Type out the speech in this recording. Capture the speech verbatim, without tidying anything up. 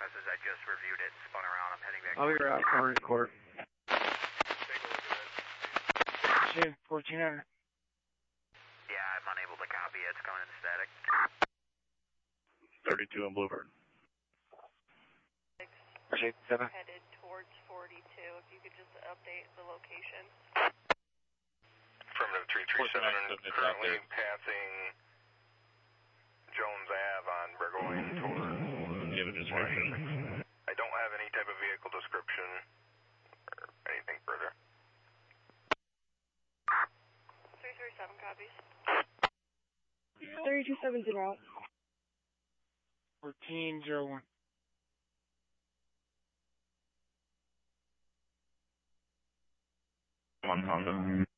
processes. I just reviewed it, spun around. I'm heading back. I'll be right out in court. Take a look at it. fourteen hundred. Yeah, I'm unable to copy it. It's coming in static. thirty-two on Bluebird. seven. Headed towards forty-two. If you could just update the location. Affirmative three three seven, currently passing Jones Ave on Burgoyne towards. Give a description. I don't have any type of vehicle description or anything further. three three seven copies. thirty-two seven zero out. fourteen zero one. One Honda.